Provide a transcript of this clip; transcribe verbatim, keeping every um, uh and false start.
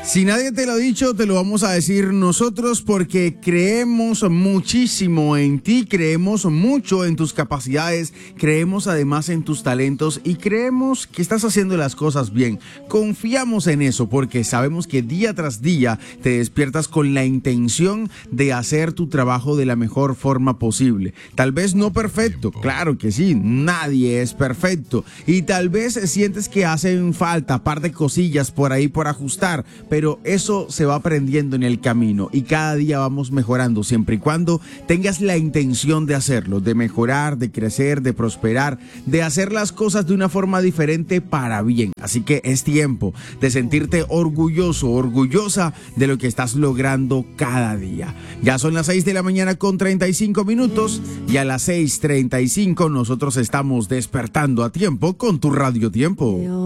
Si nadie te lo ha dicho, te lo vamos a decir nosotros porque creemos muchísimo en ti, creemos mucho en tus capacidades, creemos además en tus talentos y creemos que estás haciendo las cosas bien. Confiamos en eso porque sabemos que día tras día te despiertas con la intención de hacer tu trabajo de la mejor forma posible. Tal vez no perfecto, claro que sí, nadie es perfecto. Y tal vez sientes que hacen falta par de cosillas por ahí por ajustar, pero eso se va aprendiendo en el camino y cada día vamos mejorando siempre y cuando tengas la intención de hacerlo, de mejorar, de crecer, de prosperar, de hacer las cosas de una forma diferente para bien. Así que es tiempo de sentirte orgulloso, orgullosa de lo que estás logrando cada día. Ya son las seis de la mañana con treinta y cinco minutos y a las seis treinta y cinco nosotros estamos despertando a tiempo con tu Radio Tiempo.